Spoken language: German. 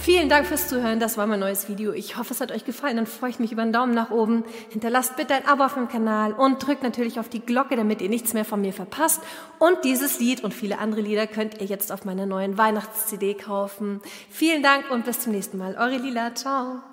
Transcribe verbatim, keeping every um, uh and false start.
Vielen Dank fürs Zuhören, das war mein neues Video. Ich hoffe, es hat euch gefallen, dann freue ich mich über einen Daumen nach oben. Hinterlasst bitte ein Abo auf dem Kanal und drückt natürlich auf die Glocke, damit ihr nichts mehr von mir verpasst. Und dieses Lied und viele andere Lieder könnt ihr jetzt auf meiner neuen Weihnachts-C D kaufen. Vielen Dank und bis zum nächsten Mal. Eure Lila, ciao.